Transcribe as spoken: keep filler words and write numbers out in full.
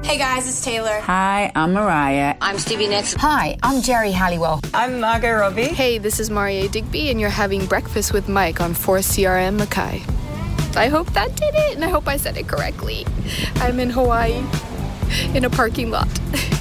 Hey guys, it's Taylor. Hi, I'm Mariah. I'm Stevie Nicks. Hi, I'm Jerry Halliwell. I'm Margot Robbie. Hey, this is Maria Digby, and you're having Breakfast with Mike on four C R M Mackay. I hope that did it, and I hope I said it correctly. I'm in Hawaii, in a parking lot.